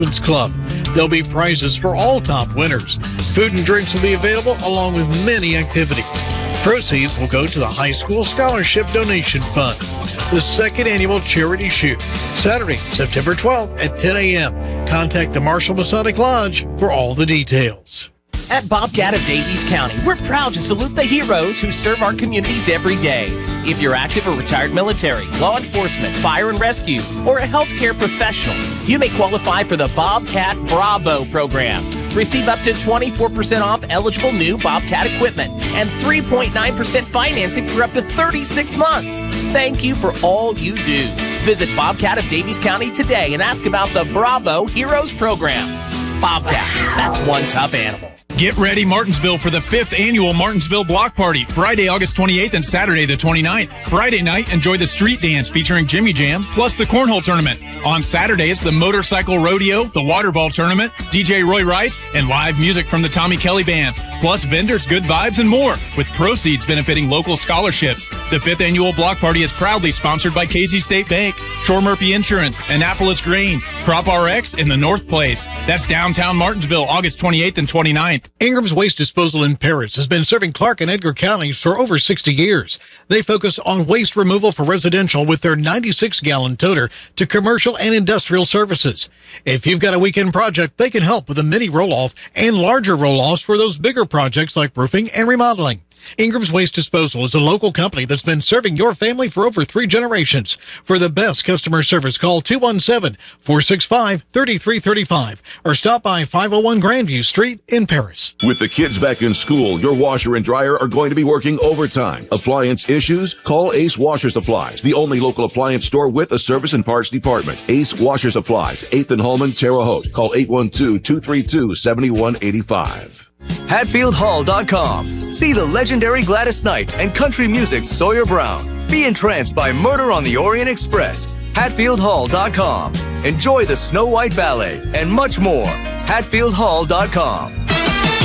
Club. There'll be prizes for all top winners. Food and drinks will be available along with many activities. Proceeds will go to the High School Scholarship Donation Fund. The second annual charity shoot, Saturday, September 12th at 10 a.m. Contact the Marshall Masonic Lodge for all the details. At Bobcat of Daviess County, we're proud to salute the heroes who serve our communities every day. If you're active or retired military, law enforcement, fire and rescue, or a healthcare professional, you may qualify for the Bobcat Bravo program. Receive up to 24% off eligible new Bobcat equipment and 3.9% financing for up to 36 months. Thank you for all you do. Visit Bobcat of Daviess County today and ask about the Bravo Heroes program. Bobcat, that's one tough animal. Get ready, Martinsville, for the 5th annual Martinsville Block Party, Friday, August 28th and Saturday the 29th. Friday night, enjoy the street dance featuring Jimmy Jam, plus the cornhole tournament. On Saturday, it's the motorcycle rodeo, the water ball tournament, DJ Roy Rice, and live music from the Tommy Kelly Band, plus vendors, good vibes, and more, with proceeds benefiting local scholarships. The 5th annual Block Party is proudly sponsored by Casey State Bank, Shore Murphy Insurance, Annapolis Grain, Crop RX, and the North Place. That's downtown Martinsville, August 28th and 29th. Ingram's Waste Disposal in Paris has been serving Clark and Edgar counties for over 60 years. They focus on waste removal for residential with their 96-gallon toter to commercial and industrial services. If you've got a weekend project, they can help with a mini roll-off and larger roll-offs for those bigger projects like roofing and remodeling. Ingram's Waste Disposal is a local company that's been serving your family for over 3 generations. For the best customer service, call 217-465-3335 or stop by 501 Grandview Street in Paris. With the kids back in school, your washer and dryer are going to be working overtime. Appliance issues? Call Ace Washer Supplies, the only local appliance store with a service and parts department. Ace Washer Supplies, 8th and Holman, Terre Haute. Call 812-232-7185. HatfieldHall.com. See the legendary Gladys Knight and country music Sawyer Brown. Be entranced by Murder on the Orient Express. HatfieldHall.com. Enjoy the Snow White Ballet and much more. HatfieldHall.com.